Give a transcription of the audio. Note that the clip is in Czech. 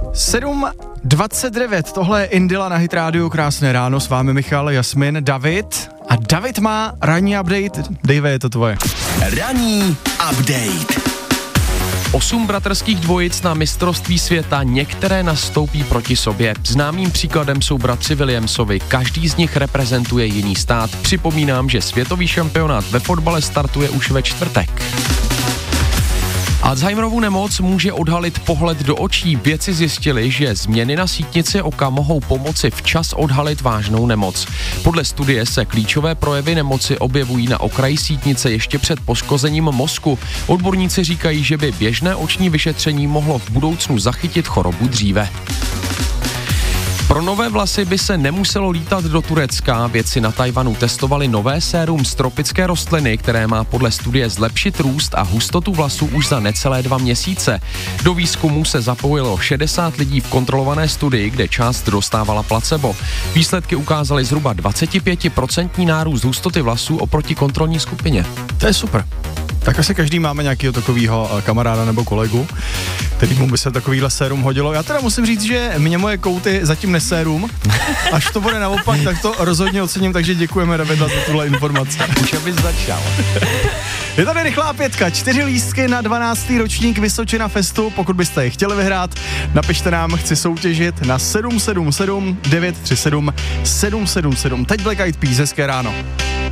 7:29, tohle je Indila na Hit Radio, krásné ráno, s vámi Michal, Jasmin, David. A David má ranní update. Dave, je to tvoje. Ranní update. 8 bratrských dvojic na mistrovství světa, některé nastoupí proti sobě. Známým příkladem jsou bratři Williamsovi, každý z nich reprezentuje jiný stát. Připomínám, že světový šampionát ve fotbale startuje už ve čtvrtek. Alzheimerovu nemoc může odhalit pohled do očí. Vědci zjistili, že změny na sítnici oka mohou pomoci včas odhalit vážnou nemoc. Podle studie se klíčové projevy nemoci objevují na okraji sítnice ještě před poškozením mozku. Odborníci říkají, že by běžné oční vyšetření mohlo v budoucnu zachytit chorobu dříve. Pro nové vlasy by se nemuselo lítat do Turecka. Vědci na Tajvanu testovali nové sérum z tropické rostliny, které má podle studie zlepšit růst a hustotu vlasů už za necelé 2 měsíce. Do výzkumu se zapojilo 60 lidí v kontrolované studii, kde část dostávala placebo. Výsledky ukázaly zhruba 25% nárůst hustoty vlasů oproti kontrolní skupině. To je super. Tak asi každý máme nějakého takového kamaráda nebo kolegu, kterýmu by se takovýhle sérum hodilo. Já teda musím říct, že mě moje kouty zatím nesérum. Až to bude naopak, tak to rozhodně ocením, takže děkujeme, Davida, za tuhle informaci. Už abys začal. Je tady rychlá 5, 4 lístky na 12. ročník Vysočina Festu. Pokud byste je chtěli vyhrát, napište nám, chci soutěžit na 777 937 777. Teď Black Eyed Peas, hezké ráno.